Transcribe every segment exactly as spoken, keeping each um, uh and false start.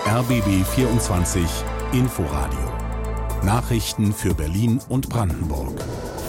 R B B vierundzwanzig Inforadio. Nachrichten für Berlin und Brandenburg.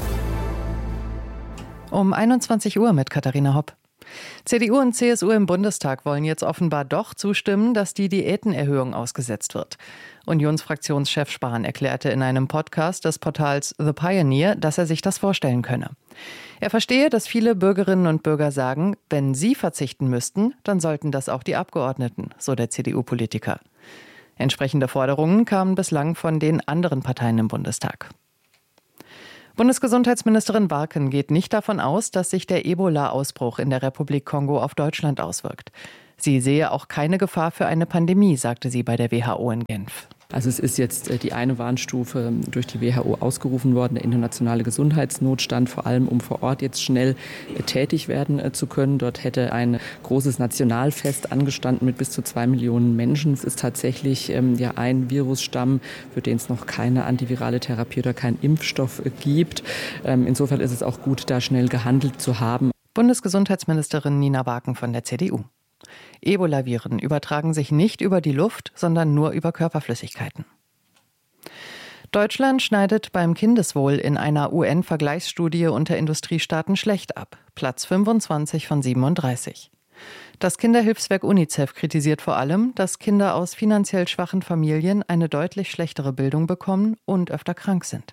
Um einundzwanzig Uhr mit Katharina Hopp. C D U und C S U im Bundestag wollen jetzt offenbar doch zustimmen, dass die Diätenerhöhung ausgesetzt wird. Unionsfraktionschef Spahn erklärte in einem Podcast des Portals The Pioneer, dass er sich das vorstellen könne. Er verstehe, dass viele Bürgerinnen und Bürger sagen, wenn sie verzichten müssten, dann sollten das auch die Abgeordneten, so der C D U-Politiker. Entsprechende Forderungen kamen bislang von den anderen Parteien im Bundestag. Bundesgesundheitsministerin Warken geht nicht davon aus, dass sich der Ebola-Ausbruch in der Republik Kongo auf Deutschland auswirkt. Sie sehe auch keine Gefahr für eine Pandemie, sagte sie bei der W H O in Genf. Also es ist jetzt die eine Warnstufe durch die W H O ausgerufen worden, der internationale Gesundheitsnotstand, vor allem um vor Ort jetzt schnell tätig werden zu können. Dort hätte ein großes Nationalfest angestanden mit bis zu zwei Millionen Menschen. Es ist tatsächlich ähm, ja ein Virusstamm, für den es noch keine antivirale Therapie oder keinen Impfstoff gibt. Ähm, insofern ist es auch gut, da schnell gehandelt zu haben. Bundesgesundheitsministerin Nina Warken von der C D U. Ebola-Viren übertragen sich nicht über die Luft, sondern nur über Körperflüssigkeiten. Deutschland schneidet beim Kindeswohl in einer U N-Vergleichsstudie unter Industriestaaten schlecht ab. Platz fünfundzwanzig von siebenunddreißig. Das Kinderhilfswerk UNICEF kritisiert vor allem, dass Kinder aus finanziell schwachen Familien eine deutlich schlechtere Bildung bekommen und öfter krank sind.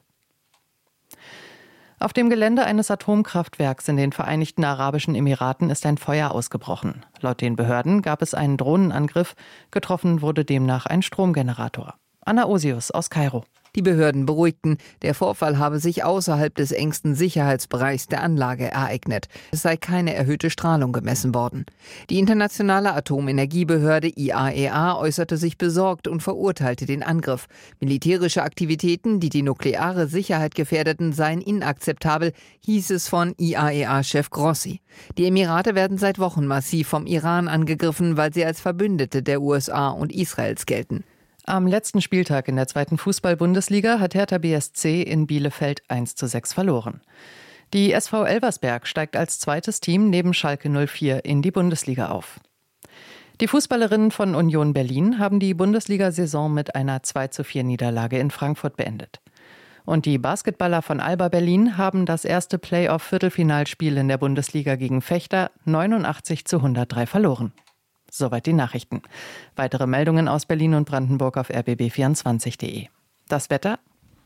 Auf dem Gelände eines Atomkraftwerks in den Vereinigten Arabischen Emiraten ist ein Feuer ausgebrochen. Laut den Behörden gab es einen Drohnenangriff. Getroffen wurde demnach ein Stromgenerator. Anna Osius aus Kairo. Die Behörden beruhigten, der Vorfall habe sich außerhalb des engsten Sicherheitsbereichs der Anlage ereignet. Es sei keine erhöhte Strahlung gemessen worden. Die internationale Atomenergiebehörde I A E A äußerte sich besorgt und verurteilte den Angriff. Militärische Aktivitäten, die die nukleare Sicherheit gefährdeten, seien inakzeptabel, hieß es von I A E A-Chef Grossi. Die Emirate werden seit Wochen massiv vom Iran angegriffen, weil sie als Verbündete der U S A und Israels gelten. Am letzten Spieltag in der zweiten Fußball-Bundesliga hat Hertha B S C in Bielefeld eins zu sechs verloren. Die S V Elversberg steigt als zweites Team neben Schalke null vier in die Bundesliga auf. Die Fußballerinnen von Union Berlin haben die Bundesliga-Saison mit einer zwei zu vier Niederlage in Frankfurt beendet. Und die Basketballer von Alba Berlin haben das erste Playoff-Viertelfinalspiel in der Bundesliga gegen Fechter neunundachtzig zu hundertdrei verloren. Soweit die Nachrichten. Weitere Meldungen aus Berlin und Brandenburg auf r b b vierundzwanzig punkt d e. Das Wetter?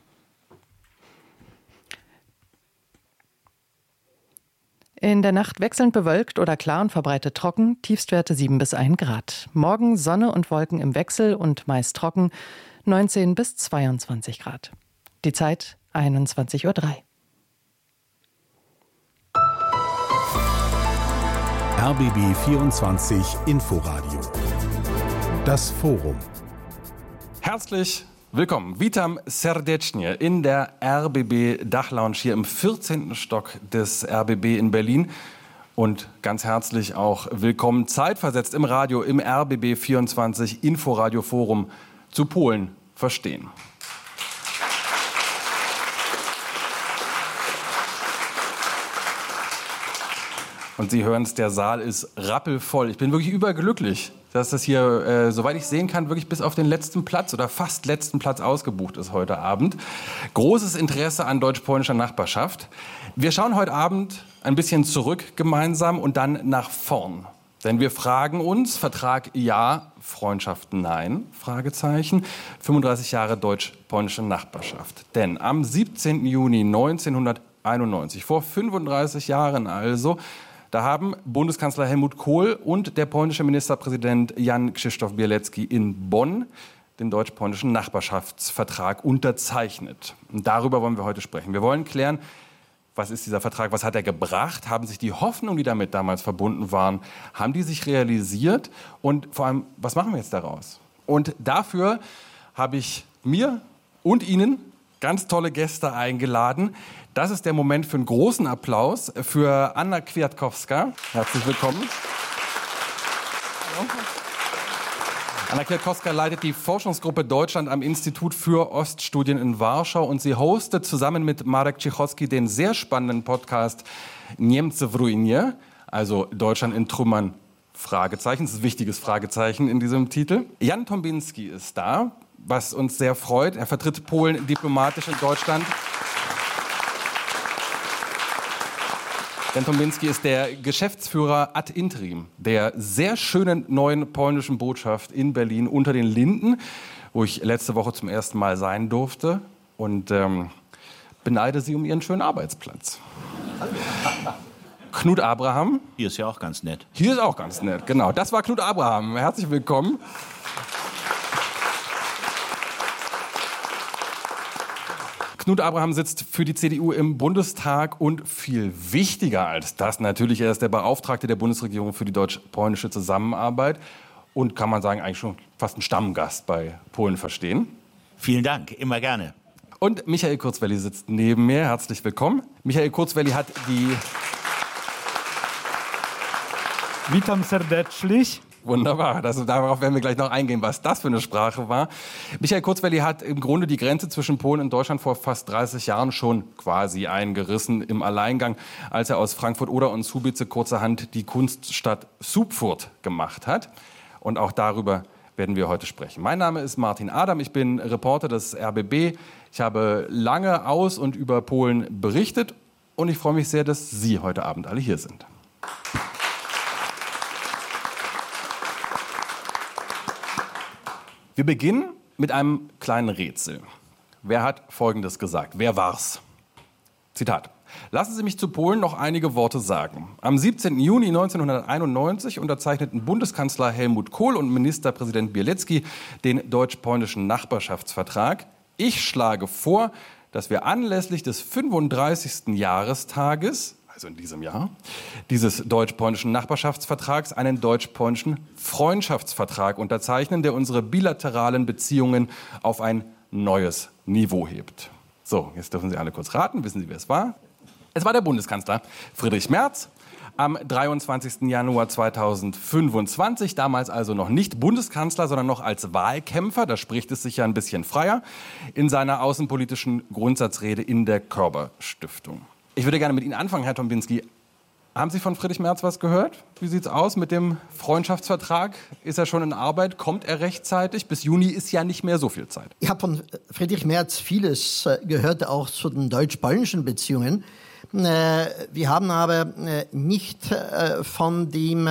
In der Nacht wechselnd bewölkt oder klar und verbreitet trocken, Tiefstwerte sieben bis ein Grad. Morgen Sonne und Wolken im Wechsel und meist trocken, neunzehn bis zweiundzwanzig Grad. Die Zeit einundzwanzig Uhr drei. R B B vierundzwanzig Inforadio. Das Forum. Herzlich willkommen. Witam serdecznie in der R B B Dachlounge hier im vierzehnten Stock des R B B in Berlin. Und ganz herzlich auch willkommen zeitversetzt im Radio im R B B vierundzwanzig Inforadio Forum zu Polen verstehen. Und Sie hören es, der Saal ist rappelvoll. Ich bin wirklich überglücklich, dass das hier, äh, soweit ich sehen kann, wirklich bis auf den letzten Platz oder fast letzten Platz ausgebucht ist heute Abend. Großes Interesse an deutsch-polnischer Nachbarschaft. Wir schauen heute Abend ein bisschen zurück gemeinsam und dann nach vorn. Denn wir fragen uns, Vertrag ja, Freundschaft nein, Fragezeichen, fünfunddreißig Jahre deutsch-polnische Nachbarschaft. Denn am siebzehnten Juni neunzehnhunderteinundneunzig, vor fünfunddreißig Jahren also, da haben Bundeskanzler Helmut Kohl und der polnische Ministerpräsident Jan Krzysztof Bielecki in Bonn den deutsch-polnischen Nachbarschaftsvertrag unterzeichnet. Und darüber wollen wir heute sprechen. Wir wollen klären, was ist dieser Vertrag, was hat er gebracht, haben sich die Hoffnungen, die damit damals verbunden waren, haben die sich realisiert und vor allem, was machen wir jetzt daraus? Und dafür habe ich mir und Ihnen ganz tolle Gäste eingeladen. Das ist der Moment für einen großen Applaus für Anna Kwiatkowska. Herzlich willkommen. Anna Kwiatkowska leitet die Forschungsgruppe Deutschland am Institut für Oststudien in Warschau und sie hostet zusammen mit Marek Cichocki den sehr spannenden Podcast Niemcy w ruinie, also Deutschland in Trümmern Fragezeichen. Das ist ein wichtiges Fragezeichen in diesem Titel. Jan Tombinski ist da, was uns sehr freut. Er vertritt Polen diplomatisch in Deutschland. Jan Tombinski ist der Geschäftsführer ad interim der sehr schönen neuen polnischen Botschaft in Berlin unter den Linden, wo ich letzte Woche zum ersten Mal sein durfte und ähm, beneide Sie um Ihren schönen Arbeitsplatz. Hallo. Knut Abraham. Hier ist ja auch ganz nett. Hier ist auch ganz nett, genau. Das war Knut Abraham. Herzlich willkommen. Knut Abraham sitzt für die C D U im Bundestag und viel wichtiger als das natürlich, er ist der Beauftragte der Bundesregierung für die deutsch-polnische Zusammenarbeit und kann man sagen, eigentlich schon fast ein Stammgast bei Polen verstehen. Vielen Dank, immer gerne. Und Michael Kurzwelli sitzt neben mir, herzlich willkommen. Michael Kurzwelli hat die... Witam serdecznie. Wunderbar, das, darauf werden wir gleich noch eingehen, was das für eine Sprache war. Michael Kurzwelli hat im Grunde die Grenze zwischen Polen und Deutschland vor fast dreißig Jahren schon quasi eingerissen im Alleingang, als er aus Frankfurt-Oder und Słubice kurzerhand die Kunststadt Supfurt gemacht hat. Und auch darüber werden wir heute sprechen. Mein Name ist Martin Adam, ich bin Reporter des R B B. Ich habe lange aus und über Polen berichtet und ich freue mich sehr, dass Sie heute Abend alle hier sind. Wir beginnen mit einem kleinen Rätsel. Wer hat Folgendes gesagt? Wer war's? Zitat. Lassen Sie mich zu Polen noch einige Worte sagen. Am siebzehnten Juni neunzehnhunderteinundneunzig unterzeichneten Bundeskanzler Helmut Kohl und Ministerpräsident Bielecki den deutsch-polnischen Nachbarschaftsvertrag. Ich schlage vor, dass wir anlässlich des fünfunddreißigsten Jahrestages, also in diesem Jahr, dieses deutsch-polnischen Nachbarschaftsvertrags einen deutsch-polnischen Freundschaftsvertrag unterzeichnen, der unsere bilateralen Beziehungen auf ein neues Niveau hebt. So, jetzt dürfen Sie alle kurz raten. Wissen Sie, wer es war? Es war der Bundeskanzler Friedrich Merz am dreiundzwanzigsten Januar zweitausendfünfundzwanzig, damals also noch nicht Bundeskanzler, sondern noch als Wahlkämpfer, da spricht es sich ja ein bisschen freier, in seiner außenpolitischen Grundsatzrede in der Körber-Stiftung. Ich würde gerne mit Ihnen anfangen, Herr Tombinski. Haben Sie von Friedrich Merz was gehört? Wie sieht es aus mit dem Freundschaftsvertrag? Ist er schon in Arbeit? Kommt er rechtzeitig? Bis Juni ist ja nicht mehr so viel Zeit. Ich habe von Friedrich Merz vieles gehört, auch zu den deutsch-polnischen Beziehungen. Wir haben aber nicht von dem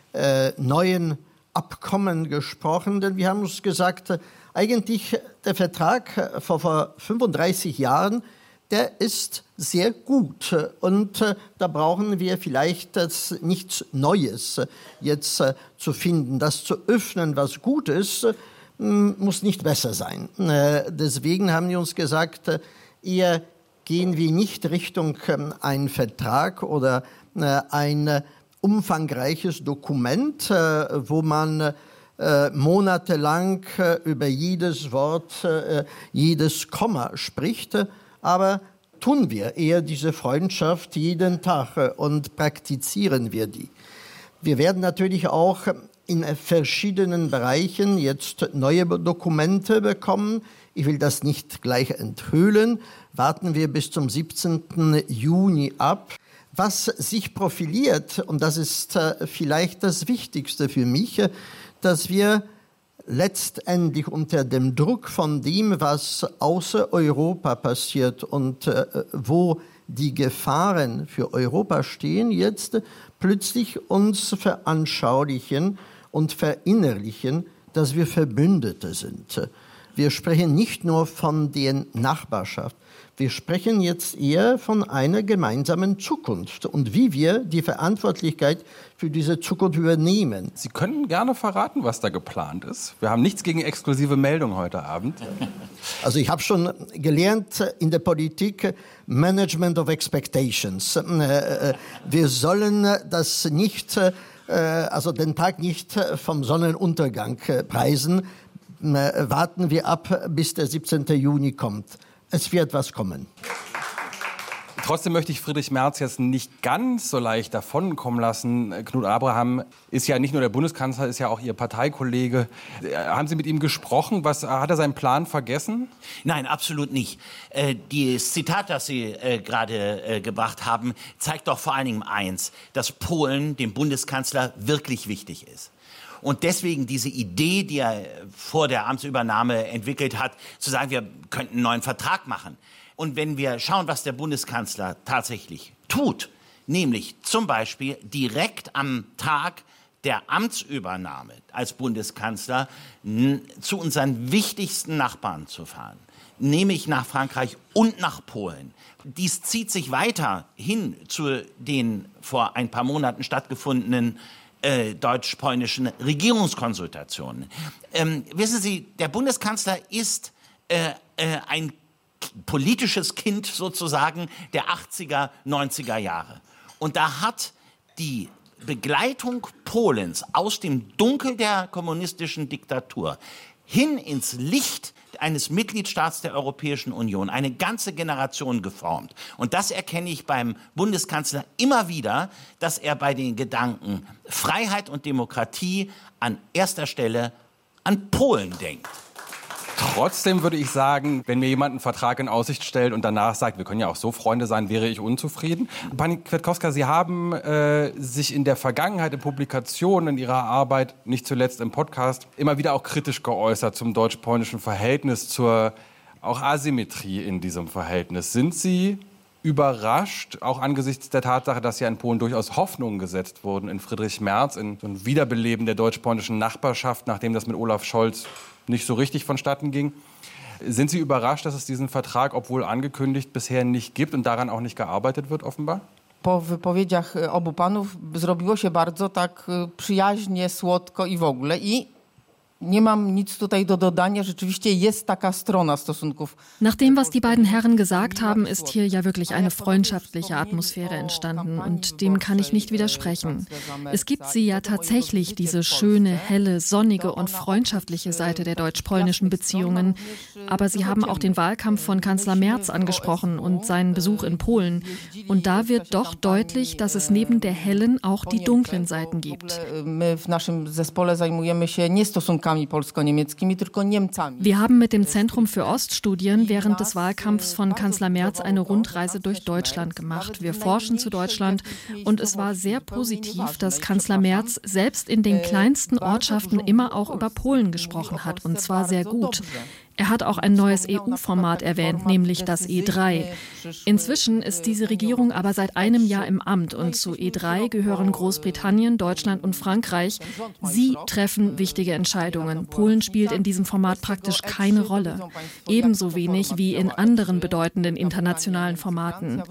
neuen Abkommen gesprochen, denn wir haben uns gesagt, eigentlich der Vertrag vor fünfunddreißig Jahren, der ist sehr gut und äh, da brauchen wir vielleicht das nichts Neues äh, jetzt äh, zu finden. Das zu öffnen, was gut ist, äh, muss nicht besser sein. Äh, deswegen haben wir uns gesagt, äh, eher gehen wir nicht Richtung äh, einen Vertrag oder äh, ein äh, umfangreiches Dokument, äh, wo man äh, monatelang äh, über jedes Wort, äh, jedes Komma spricht, äh, aber tun wir eher diese Freundschaft jeden Tag und praktizieren wir die. Wir werden natürlich auch in verschiedenen Bereichen jetzt neue Dokumente bekommen. Ich will das nicht gleich enthüllen. Warten wir bis zum siebzehnten Juni ab. Was sich profiliert, und das ist vielleicht das Wichtigste für mich, dass wir letztendlich unter dem Druck von dem, was außer Europa passiert und äh, wo die Gefahren für Europa stehen, jetzt plötzlich uns veranschaulichen und verinnerlichen, dass wir Verbündete sind. Wir sprechen nicht nur von der Nachbarschaft, wir sprechen jetzt eher von einer gemeinsamen Zukunft und wie wir die Verantwortlichkeit für diese Zukunft übernehmen. Sie können gerne verraten, was da geplant ist. Wir haben nichts gegen exklusive Meldungen heute Abend. Also ich habe schon gelernt in der Politik, Management of Expectations. Wir sollen das nicht, also den Tag nicht vom Sonnenuntergang preisen. Warten wir ab, bis der siebzehnten Juni kommt. Es wird was kommen. Trotzdem möchte ich Friedrich Merz jetzt nicht ganz so leicht davonkommen lassen. Knut Abraham ist ja nicht nur der Bundeskanzler, ist ja auch Ihr Parteikollege. Haben Sie mit ihm gesprochen? Was, hat er seinen Plan vergessen? Nein, absolut nicht. Äh, das Zitat, das Sie äh, gerade äh, gebracht haben, zeigt doch vor allen Dingen eins, dass Polen dem Bundeskanzler wirklich wichtig ist. Und deswegen diese Idee, die er vor der Amtsübernahme entwickelt hat, zu sagen, wir könnten einen neuen Vertrag machen. Und wenn wir schauen, was der Bundeskanzler tatsächlich tut, nämlich zum Beispiel direkt am Tag der Amtsübernahme als Bundeskanzler zu unseren wichtigsten Nachbarn zu fahren, nämlich nach Frankreich und nach Polen. Dies zieht sich weiter hin zu den vor ein paar Monaten stattgefundenen äh, deutsch-polnischen Regierungskonsultationen. Ähm, wissen Sie, der Bundeskanzler ist äh, äh, ein politisches Kind sozusagen der achtziger, neunziger Jahre. Und da hat die Begleitung Polens aus dem Dunkel der kommunistischen Diktatur hin ins Licht eines Mitgliedstaats der Europäischen Union eine ganze Generation geformt. Und das erkenne ich beim Bundeskanzler immer wieder, dass er bei den Gedanken Freiheit und Demokratie an erster Stelle an Polen denkt. Trotzdem würde ich sagen, wenn mir jemand einen Vertrag in Aussicht stellt und danach sagt, wir können ja auch so Freunde sein, wäre ich unzufrieden. Pani Kwiatkowska, Sie haben äh, sich in der Vergangenheit in Publikationen, in Ihrer Arbeit, nicht zuletzt im Podcast, immer wieder auch kritisch geäußert zum deutsch-polnischen Verhältnis, zur auch Asymmetrie in diesem Verhältnis. Sind Sie überrascht, auch angesichts der Tatsache, dass ja in Polen durchaus Hoffnungen gesetzt wurden in Friedrich Merz, in so ein Wiederbeleben der deutsch-polnischen Nachbarschaft, nachdem das mit Olaf Scholz nicht so richtig vonstatten ging. Sind Sie überrascht, dass es diesen Vertrag, obwohl angekündigt, bisher nicht gibt und daran auch nicht gearbeitet wird, offenbar? Po wypowiedziach obu panów zrobiło się bardzo tak przyjaźnie, słodko i w ogóle. I nie mam nic tutaj do dodania. Rzeczywiście jest taka strona stosunków. Nach dem, was die beiden Herren gesagt haben, ist hier ja wirklich eine freundschaftliche Atmosphäre entstanden und dem kann ich nicht widersprechen. Es gibt sie ja tatsächlich, diese schöne, helle, sonnige und freundschaftliche Seite der deutsch-polnischen Beziehungen. Aber Sie haben auch den Wahlkampf von Kanzler Merz angesprochen und seinen Besuch in Polen. Und da wird doch deutlich, dass es neben der hellen auch die dunklen Seiten gibt. My w naszym zespole zajmujemy się nie stosunkami polsko-niemieckimi, tylko Niemcami. Wir haben mit dem Zentrum für Oststudien während des Wahlkampfs von Kanzler Merz eine Rundreise durch Deutschland gemacht. Wir forschen zu Deutschland und es war sehr positiv, dass Kanzler Merz selbst in den kleinsten Ortschaften immer auch über Polen gesprochen hat, und zwar sehr gut. Er hat auch ein neues E U-Format erwähnt, nämlich das E drei. Inzwischen ist diese Regierung aber seit einem Jahr im Amt und zu E drei gehören Großbritannien, Deutschland und Frankreich. Sie treffen wichtige Entscheidungen. Polen spielt in diesem Format praktisch keine Rolle. Ebenso wenig wie in anderen bedeutenden internationalen Formaten.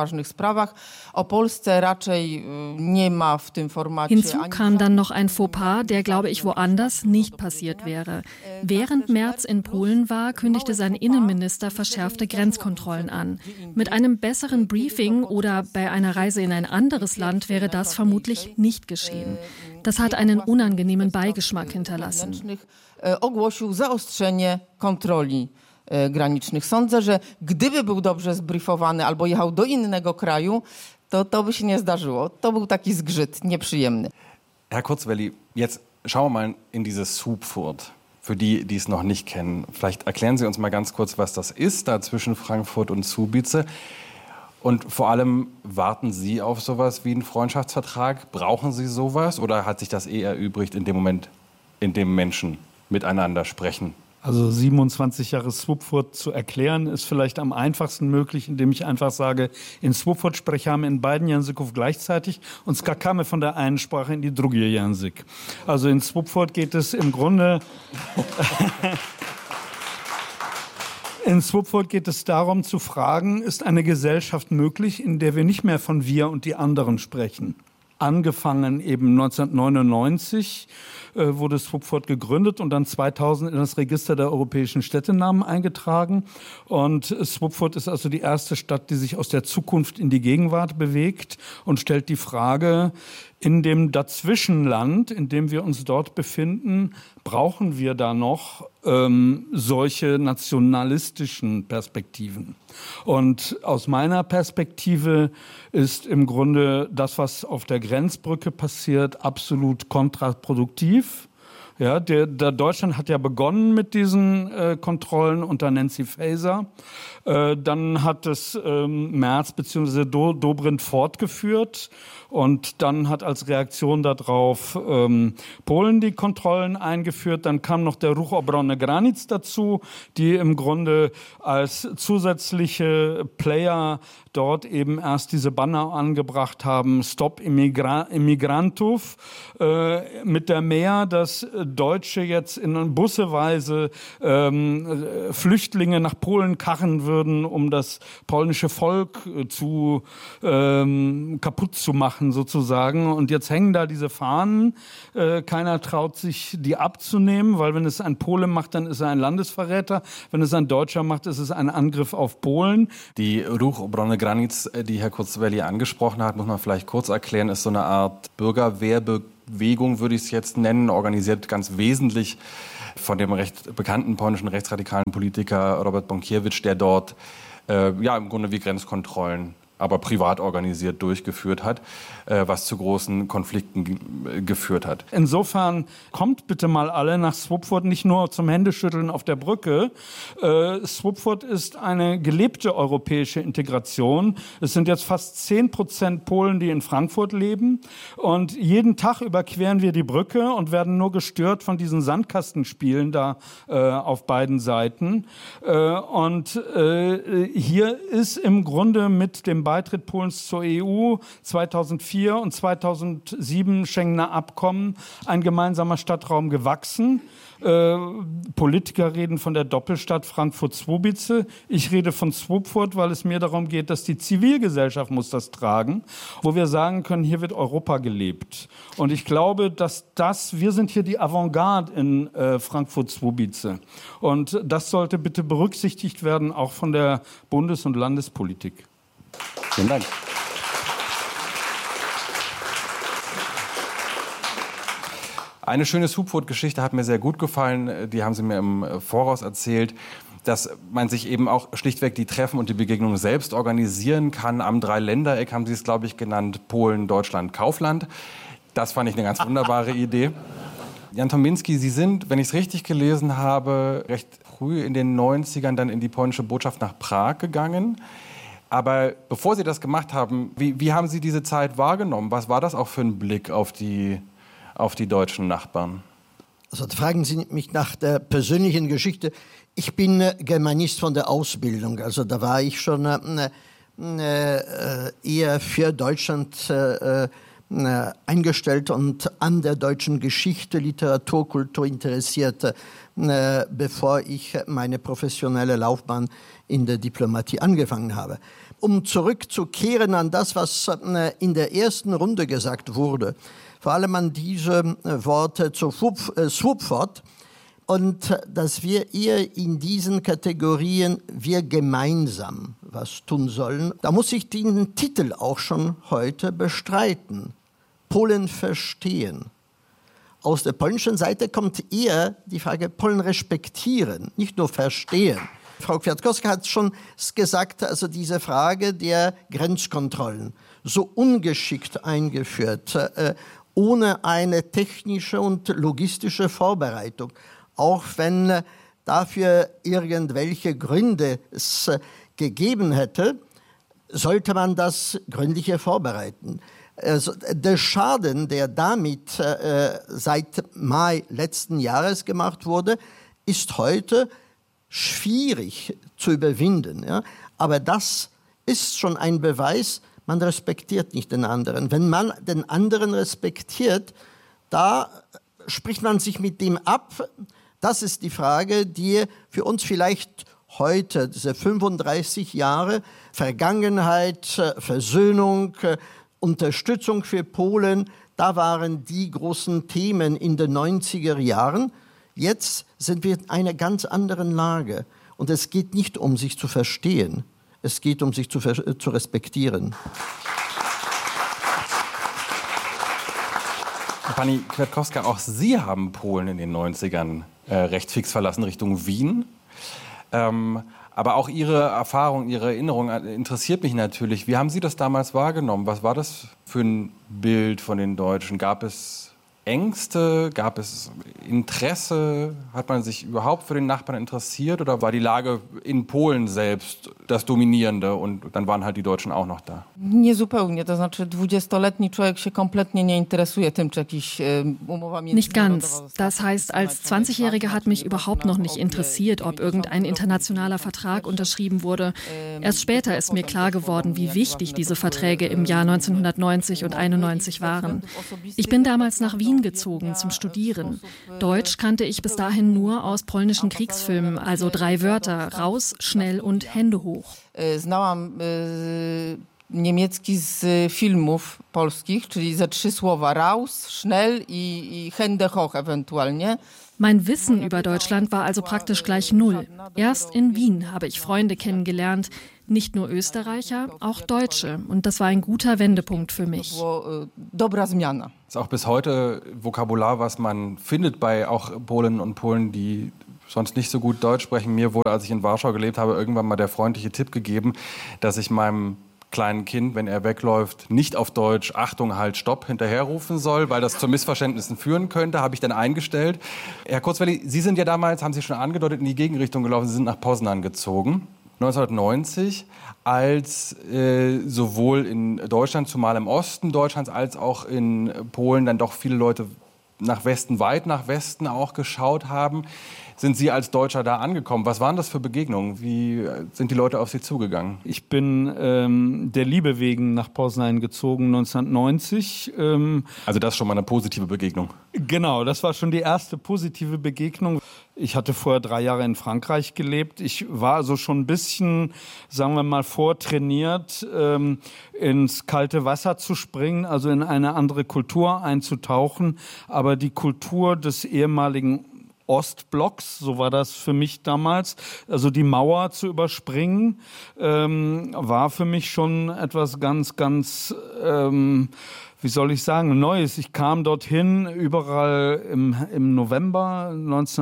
Hinzu kam dann noch ein Fauxpas, der, glaube ich, woanders nicht passiert wäre. Während Merz in Polen war, kündigte sein Innenminister verschärfte Grenzkontrollen an. Mit einem besseren Briefing oder bei einer Reise in ein anderes Land wäre das vermutlich nicht geschehen. Das hat einen unangenehmen Beigeschmack hinterlassen. Ogłosił zaostrzenie kontroli granicznych. Sądzę, że gdyby był dobrze zbriefowany albo jechał do innego kraju, to to by się nie zdarzyło. To był taki zgrzyt, nieprzyjemny. Herr Kurzwelli, jetzt schauen wir mal in dieses Zugfurt. Für die, die es noch nicht kennen, vielleicht erklären Sie uns mal ganz kurz, was das ist, da zwischen Frankfurt und Słubice. Und vor allem, warten Sie auf sowas wie einen Freundschaftsvertrag? Brauchen Sie sowas? Oder hat sich das eh erübrigt in dem Moment, in dem Menschen miteinander sprechen? Also siebenundzwanzig Jahre Słupfurt zu erklären, ist vielleicht am einfachsten möglich, indem ich einfach sage, in Słupfurt sprechen in beiden języków gleichzeitig und skakamy von der einen Sprache in die drugie język. Also in Słupfurt geht es im Grunde... In Słupfurt geht es darum zu fragen, ist eine Gesellschaft möglich, in der wir nicht mehr von wir und die anderen sprechen? Angefangen eben neunzehnhundertneunundneunzig äh, wurde Swupford gegründet und dann zweitausend in das Register der europäischen Städtenamen eingetragen. Und Swupford ist also die erste Stadt, die sich aus der Zukunft in die Gegenwart bewegt und stellt die Frage, in dem Dazwischenland, in dem wir uns dort befinden, brauchen wir da noch ähm, solche nationalistischen Perspektiven. Und aus meiner Perspektive ist im Grunde das, was auf der Grenzbrücke passiert, absolut kontraproduktiv. Ja, der, der Deutschland hat ja begonnen mit diesen äh, Kontrollen unter Nancy Faeser. Äh, dann hat es ähm, Merz bzw. Do, Dobrindt fortgeführt. Und dann hat als Reaktion darauf ähm, Polen die Kontrollen eingeführt. Dann kam noch der Ruch Obrony Granic dazu, die im Grunde als zusätzliche Player dort eben erst diese Banner angebracht haben, Stop Immigra- Immigrantów, äh, mit der Mehr, dass Deutsche jetzt in busseweise ähm, Flüchtlinge nach Polen karren würden, um das polnische Volk äh, zu ähm, kaputt zu machen sozusagen. Und jetzt hängen da diese Fahnen. Äh, keiner traut sich, die abzunehmen, weil wenn es ein Pole macht, dann ist er ein Landesverräter. Wenn es ein Deutscher macht, ist es ein Angriff auf Polen. Die Ruch Obrony Granic, die Herr Kurzwelli angesprochen hat, muss man vielleicht kurz erklären, ist so eine Art Bürgerwehrbewegung, würde ich es jetzt nennen, organisiert ganz wesentlich von dem recht bekannten polnischen rechtsradikalen Politiker Robert Bąkiewicz, der dort äh, ja im Grunde wie Grenzkontrollen, aber privat organisiert durchgeführt hat, äh, was zu großen Konflikten ge- geführt hat. Insofern kommt bitte mal alle nach Swupford, nicht nur zum Händeschütteln auf der Brücke. Äh, Swupford ist eine gelebte europäische Integration. Es sind jetzt fast zehn Prozent Polen, die in Frankfurt leben. Und jeden Tag überqueren wir die Brücke und werden nur gestört von diesen Sandkastenspielen da äh, auf beiden Seiten. Äh, und äh, hier ist im Grunde mit dem Beitritt Polens zur E U zweitausendvier und zweitausendsieben Schengener Abkommen ein gemeinsamer Stadtraum gewachsen. Äh, Politiker reden von der Doppelstadt Frankfurt-Swobice. Ich rede von Swupford, weil es mir darum geht, dass die Zivilgesellschaft muss das tragen, wo wir sagen können, hier wird Europa gelebt. Und ich glaube, dass das, wir sind hier die Avantgarde in äh, Frankfurt-Swobice. Und das sollte bitte berücksichtigt werden, auch von der Bundes- und Landespolitik. Vielen Dank. Eine schöne Swupford-Geschichte hat mir sehr gut gefallen. Die haben Sie mir im Voraus erzählt, dass man sich eben auch schlichtweg die Treffen und die Begegnungen selbst organisieren kann. Am Dreiländereck haben Sie es, glaube ich, genannt, Polen, Deutschland, Kaufland. Das fand ich eine ganz wunderbare Idee. Jan Tominski, Sie sind, wenn ich es richtig gelesen habe, recht früh in den neunzigern dann in die polnische Botschaft nach Prag gegangen. Aber bevor Sie das gemacht haben, wie, wie haben Sie diese Zeit wahrgenommen? Was war das auch für ein Blick auf die, auf die deutschen Nachbarn? Also fragen Sie mich nach der persönlichen Geschichte. Ich bin Germanist von der Ausbildung. Also da war ich schon äh, äh, eher für Deutschland äh, äh, eingestellt und an der deutschen Geschichte, Literatur, Kultur interessiert, äh, bevor ich meine professionelle Laufbahn in der Diplomatie angefangen habe. Um zurückzukehren an das, was äh, in der ersten Runde gesagt wurde, vor allem an diese äh, Worte zu Swupford, und äh, dass wir eher in diesen Kategorien wir gemeinsam was tun sollen, da muss ich den Titel auch schon heute bestreiten. Polen verstehen. Aus der polnischen Seite kommt eher die Frage Polen respektieren, nicht nur verstehen. Frau Kwiatkowska hat schon gesagt, also diese Frage der Grenzkontrollen, so ungeschickt eingeführt, äh, ohne eine technische und logistische Vorbereitung, auch wenn äh, dafür irgendwelche Gründe es äh, gegeben hätte, sollte man das gründlicher vorbereiten. Also der Schaden, der damit äh, seit Mai letzten Jahres gemacht wurde, ist heute schwierig zu überwinden. Ja? Aber das ist schon ein Beweis, man respektiert nicht den anderen. Wenn man den anderen respektiert, da spricht man sich mit dem ab. Das ist die Frage, die für uns vielleicht heute, diese fünfunddreißig Jahre, Vergangenheit, Versöhnung, Unterstützung für Polen, Da waren die großen Themen in den neunziger Jahren. Jetzt sind wir in einer ganz anderen Lage. Und es geht nicht um sich zu verstehen, es geht um sich zu, zu respektieren. Pani Kwiatkowska, auch Sie haben Polen in den neunzigern äh, recht fix verlassen Richtung Wien. Ähm, aber auch Ihre Erfahrung, Ihre Erinnerung interessiert mich natürlich. Wie haben Sie das damals wahrgenommen? Was war das für ein Bild von den Deutschen? Gab es Ängste? Gab es Interesse? Hat man sich überhaupt für den Nachbarn interessiert? Oder war die Lage in Polen selbst das Dominierende und dann waren halt die Deutschen auch noch da? Nie zupełnie. To znaczy dwudziestoletni człowiek się kompletnie nie interesuje tym, czy jakieś umowa międzynarodowa. Nicht ganz. Das heißt, als zwanzigjähriger hat mich überhaupt noch nicht interessiert, ob irgendein internationaler Vertrag unterschrieben wurde. Erst später ist mir klar geworden, wie wichtig diese Verträge im Jahr neunzehnhundertneunzig und einundneunzig waren. Ich bin damals nach Wien gezogen zum Studieren. Deutsch kannte ich bis dahin nur aus polnischen Kriegsfilmen, also drei Wörter: raus, schnell und Hände hoch. Znałam e, niemiecki z filmów polskich, czyli ze trzy słowa: raus, schnell i, i Hände hoch ewentualnie. Mein Wissen über Deutschland war also praktisch gleich null. Erst in Wien habe ich Freunde kennengelernt, nicht nur Österreicher, auch Deutsche. Und das war ein guter Wendepunkt für mich. Dobra zmiana. Ist auch bis heute Vokabular, was man findet bei auch Polinnen und Polen, die sonst nicht so gut Deutsch sprechen. Mir wurde, als ich in Warschau gelebt habe, irgendwann mal der freundliche Tipp gegeben, dass ich meinem kleinen Kind, wenn er wegläuft, nicht auf Deutsch Achtung, halt, Stopp hinterherrufen soll, weil das zu Missverständnissen führen könnte, habe ich dann eingestellt. Herr Kurzweili, Sie sind ja damals, haben Sie schon angedeutet, in die Gegenrichtung gelaufen, Sie sind nach Poznan gezogen, neunzehnhundertneunzig, als äh, sowohl in Deutschland, zumal im Osten Deutschlands, als auch in Polen dann doch viele Leute nach Westen, weit nach Westen auch geschaut haben. Sind Sie als Deutscher da angekommen? Was waren das für Begegnungen? Wie sind die Leute auf Sie zugegangen? Ich bin ähm, der Liebe wegen nach Poznan gezogen neunzehnhundertneunzig. Ähm, also das ist schon mal eine positive Begegnung. Genau, das war schon die erste positive Begegnung. Ich hatte vorher drei Jahre in Frankreich gelebt. Ich war also schon ein bisschen, sagen wir mal, vortrainiert, ähm, ins kalte Wasser zu springen, also in eine andere Kultur einzutauchen. Aber die Kultur des ehemaligen Ostblocks, so war das für mich damals, also die Mauer zu überspringen, ähm, war für mich schon etwas ganz, ganz, ähm, wie soll ich sagen, Neues. Ich kam dorthin, überall im, im November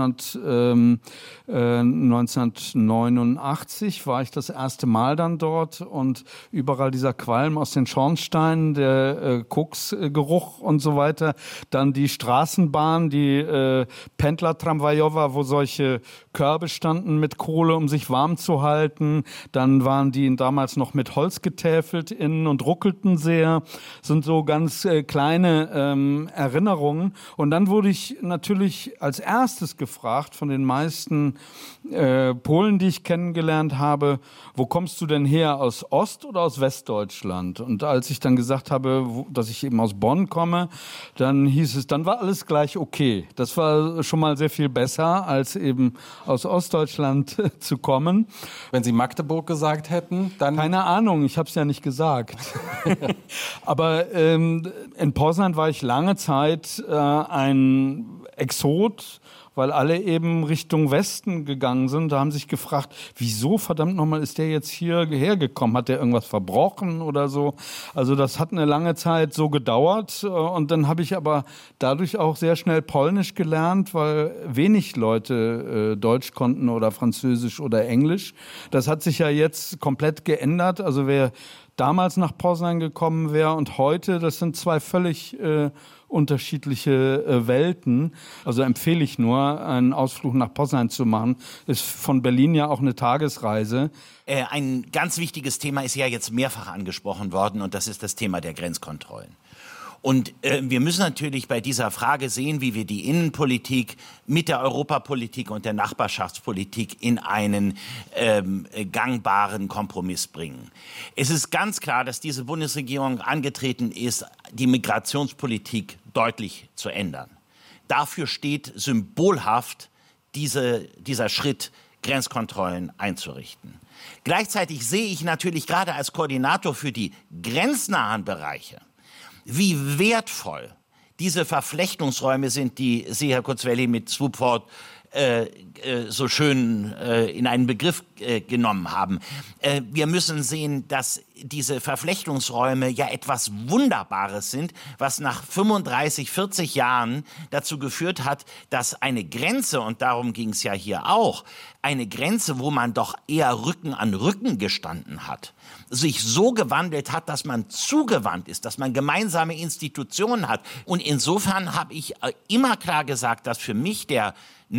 neunzehnhundertneunundachtzig war ich das erste Mal dann dort und überall dieser Qualm aus den Schornsteinen, der äh, Koksgeruch und so weiter. Dann die Straßenbahn, die äh, Pendler-Tramwajowa, wo solche Körbe standen mit Kohle, um sich warm zu halten. Dann waren die damals noch mit Holz getäfelt innen und ruckelten sehr. Sind so ganz äh, kleine ähm, Erinnerungen. Und dann wurde ich natürlich als erstes gefragt von den meisten äh, Polen, die ich kennengelernt habe, wo kommst du denn her, aus Ost- oder aus Westdeutschland? Und als ich dann gesagt habe, wo, dass ich eben aus Bonn komme, dann hieß es, dann war alles gleich okay. Das war schon mal sehr viel besser, als eben aus Ostdeutschland zu kommen. Wenn Sie Magdeburg gesagt hätten, dann... Keine Ahnung, ich habe es ja nicht gesagt. Aber ähm, in Poznan war ich lange Zeit äh, ein Exot, weil alle eben Richtung Westen gegangen sind. Da haben sich gefragt, wieso verdammt nochmal ist der jetzt hier hergekommen? Hat der irgendwas verbrochen oder so? Also das hat eine lange Zeit so gedauert. Und dann habe ich aber dadurch auch sehr schnell Polnisch gelernt, weil wenig Leute äh, Deutsch konnten oder Französisch oder Englisch. Das hat sich ja jetzt komplett geändert. Also wer damals nach Poznan gekommen wäre und heute, das sind zwei völlig äh, unterschiedliche äh, Welten. Also empfehle ich nur, einen Ausflug nach Poznan zu machen. Ist von Berlin ja auch eine Tagesreise. Äh, ein ganz wichtiges Thema ist ja jetzt mehrfach angesprochen worden und das ist das Thema der Grenzkontrollen. Und äh, wir müssen natürlich bei dieser Frage sehen, wie wir die Innenpolitik mit der Europapolitik und der Nachbarschaftspolitik in einen ähm, gangbaren Kompromiss bringen. Es ist ganz klar, dass diese Bundesregierung angetreten ist, die Migrationspolitik deutlich zu ändern. Dafür steht symbolhaft diese, dieser Schritt, Grenzkontrollen einzurichten. Gleichzeitig sehe ich natürlich gerade als Koordinator für die grenznahen Bereiche, wie wertvoll diese Verflechtungsräume sind, die Sie, Herr Kurzwelli, mit Swoopford Äh, äh, so schön äh, in einen Begriff äh, genommen haben. Äh, wir müssen sehen, dass diese Verflechtungsräume ja etwas Wunderbares sind, was nach fünfunddreißig, vierzig Jahren dazu geführt hat, dass eine Grenze, und darum ging es ja hier auch, eine Grenze, wo man doch eher Rücken an Rücken gestanden hat, sich so gewandelt hat, dass man zugewandt ist, dass man gemeinsame Institutionen hat. Und insofern habe ich immer klar gesagt, dass für mich der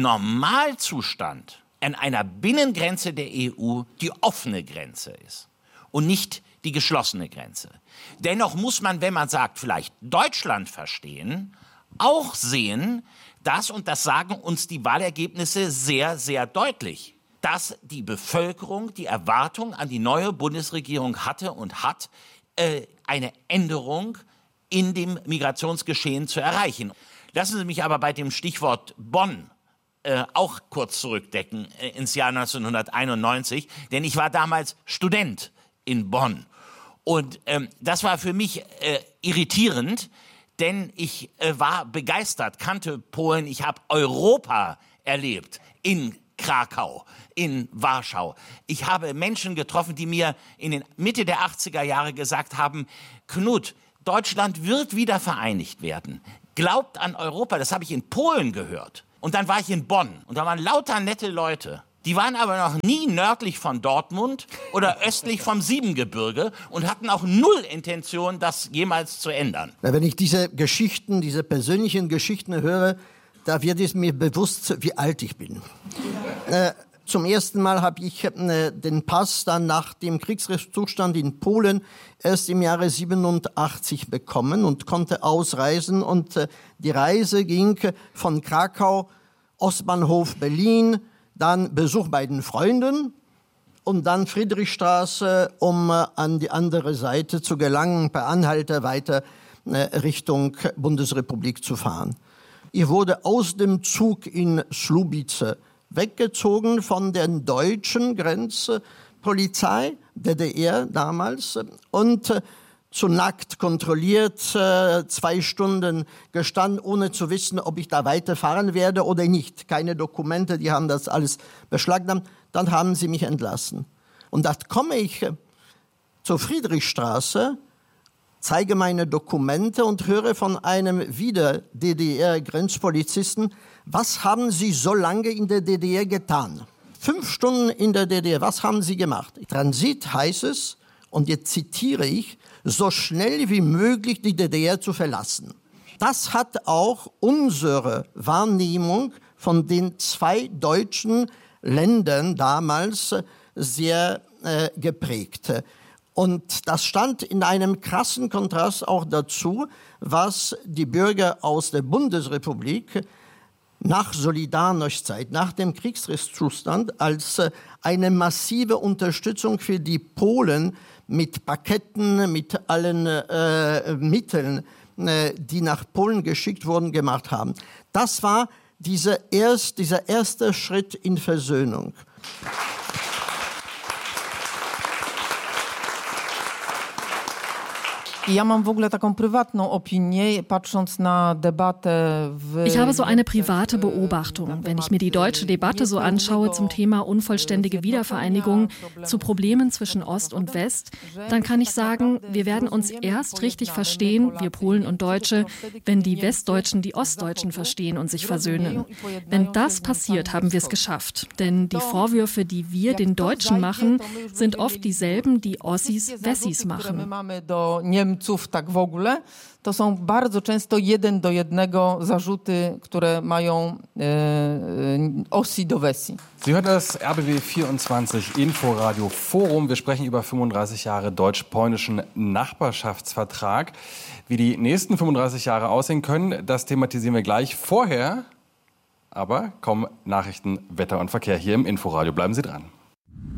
Normalzustand an einer Binnengrenze der E U die offene Grenze ist und nicht die geschlossene Grenze. Dennoch muss man, wenn man sagt, vielleicht Deutschland verstehen, auch sehen, dass, und das sagen uns die Wahlergebnisse sehr, sehr deutlich, dass die Bevölkerung die Erwartung an die neue Bundesregierung hatte und hat, äh, eine Änderung in dem Migrationsgeschehen zu erreichen. Lassen Sie mich aber bei dem Stichwort Bonn Äh, auch kurz zurückdecken äh, ins Jahr neunzehnhunderteinundneunzig, denn ich war damals Student in Bonn. Und ähm, das war für mich äh, irritierend, denn ich äh, war begeistert, kannte Polen, ich habe Europa erlebt in Krakau, in Warschau. Ich habe Menschen getroffen, die mir in den Mitte der achtziger Jahre gesagt haben, Knut, Deutschland wird wieder vereinigt werden. Glaubt an Europa, das habe ich in Polen gehört. Und dann war ich in Bonn und da waren lauter nette Leute. Die waren aber noch nie nördlich von Dortmund oder östlich vom Siebengebirge und hatten auch null Intention, das jemals zu ändern. Wenn ich diese Geschichten, diese persönlichen Geschichten höre, da wird es mir bewusst, wie alt ich bin. äh, zum ersten Mal habe ich äh, den Pass dann nach dem Kriegsrechtszustand in Polen erst im Jahre siebenundachtzig bekommen und konnte ausreisen. Und äh, die Reise ging von Krakau, Ostbahnhof Berlin, dann Besuch bei den Freunden und dann Friedrichstraße, um äh, an die andere Seite zu gelangen, per Anhalter weiter äh, Richtung Bundesrepublik zu fahren. Ich wurde aus dem Zug in Słubice weggezogen von der deutschen Grenzpolizei, D D R damals, und äh, zu nackt kontrolliert, äh, zwei Stunden gestanden, ohne zu wissen, ob ich da weiterfahren werde oder nicht. Keine Dokumente, die haben das alles beschlagnahmt. Dann haben sie mich entlassen. Und da komme ich äh, zur Friedrichstraße, zeige meine Dokumente und höre von einem wieder D D R-Grenzpolizisten, was haben Sie so lange in der D D R getan? Fünf Stunden in der D D R, was haben Sie gemacht? Transit heißt es, und jetzt zitiere ich, so schnell wie möglich die D D R zu verlassen. Das hat auch unsere Wahrnehmung von den zwei deutschen Ländern damals sehr äh, geprägt. Und das stand in einem krassen Kontrast auch dazu, was die Bürger aus der Bundesrepublik nach Solidarność-Zeit, nach dem Kriegsrechtszustand, als eine massive Unterstützung für die Polen mit Paketen, mit allen äh, Mitteln, äh, die nach Polen geschickt wurden, gemacht haben. Das war diese erst, dieser erste Schritt in Versöhnung. Ja mam w ogóle taką prywatną opinię, patrząc na debatę w... Ich habe so eine private Beobachtung. Wenn ich mir die deutsche Debatte so anschaue zum Thema unvollständige Wiedervereinigung, zu Problemen zwischen Ost und West, dann kann ich sagen, wir werden uns erst richtig verstehen, wir Polen und Deutsche, wenn die Westdeutschen die Ostdeutschen verstehen und sich versöhnen. Wenn das passiert, haben wir es geschafft. Denn die Vorwürfe, die wir den Deutschen machen, sind oft dieselben, die Ossis Wessis machen. Niemców tak w ogóle, to są bardzo często jeden do jednego zarzuty, które mają e, e, Ossi do Wessi. Sie hören das R B B vierundzwanzig Inforadio Forum. Wir sprechen über fünfunddreißig Jahre deutsch-polnischen Nachbarschaftsvertrag. Wie die nächsten fünfunddreißig Jahre aussehen können, das thematisieren wir gleich. Vorher aber kommen Nachrichten, Wetter und Verkehr hier im Inforadio. Bleiben Sie dran.